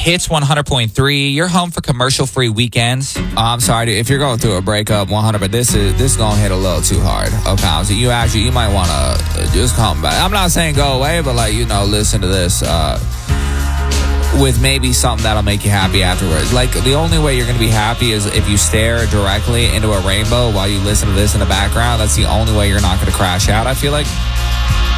Hits 100.3. You're home for commercial-free weekends. I'm sorry, dude, if you're going through a breakup, 100, but this is going to hit a little too hard. Okay, so you might want to just come back. I'm not saying go away, but listen to this with maybe something that'll make you happy afterwards. Like, the only way you're going to be happy is if you stare directly into a rainbow while you listen to this in the background. That's the only way you're not going to crash out, I feel like.